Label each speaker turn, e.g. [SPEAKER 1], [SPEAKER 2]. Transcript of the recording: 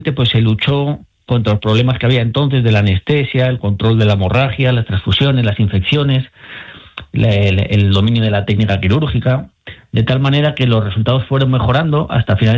[SPEAKER 1] pues se luchó contra los problemas que había entonces de la anestesia, el control de la hemorragia, las transfusiones, las infecciones, el dominio de la técnica quirúrgica, de tal manera que los resultados fueron mejorando hasta finales